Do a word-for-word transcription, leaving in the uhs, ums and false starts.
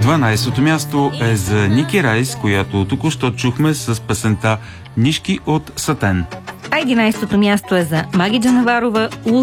дванайсетото място е за Ники Райс, която току-що чухме с песента "Нишки от Сатен". А единайсетото място е за Маги Джанаварова